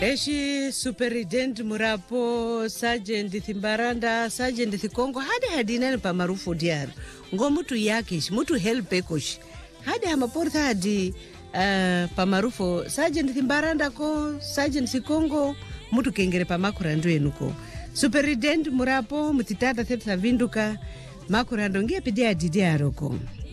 Eshi Superintendent Murapo, Sergeant Thimbaranda, Sergeant Thikongo, hadi nani pa marufu diaru. Ngo mutu yakish, mutu helpe kosh. Hadi hamaportha hadi pa marufu, Sergeant Thimbaranda ko, Sergeant Thikongo, mutu kengere pa makurandu enuko. Superintendent Murapo, mutitata thepsa vinduka, makurandu ngia pedia didiaru ko.